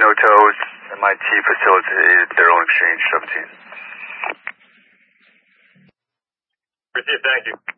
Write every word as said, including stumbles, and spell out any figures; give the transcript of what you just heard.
no tows. M I T facilitated their own exchange, seventeen. Received, thank you.